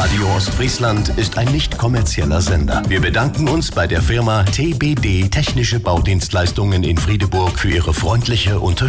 Radio Ostfriesland ist ein nicht kommerzieller Sender. Wir bedanken uns bei der Firma TBD Technische Baudienstleistungen in Friedeburg für ihre freundliche Unterstützung.